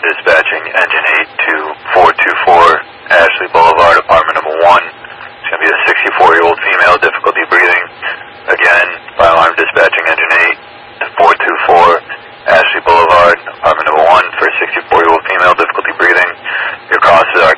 dispatching engine 8 to 424 Ashley Boulevard, apartment number 1. It's going to be a 64-year-old female, difficulty breathing. Again, fire alarm dispatching engine 8 to 424 Ashley Boulevard, apartment number 1 for a 64-year-old female, difficulty breathing. Your costs are